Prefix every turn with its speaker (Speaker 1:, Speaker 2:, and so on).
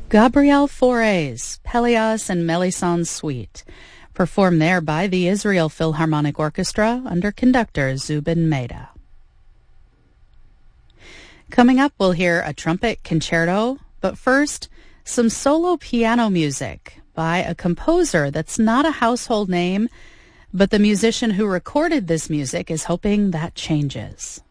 Speaker 1: Gabriel Fauré's Pelléas and Mélisande Suite, performed there by the Israel Philharmonic Orchestra under conductor Zubin Mehta. Coming up, we'll hear a trumpet concerto, but first, some solo piano music by a composer that's not a household name, but the musician who recorded this music is hoping that changes.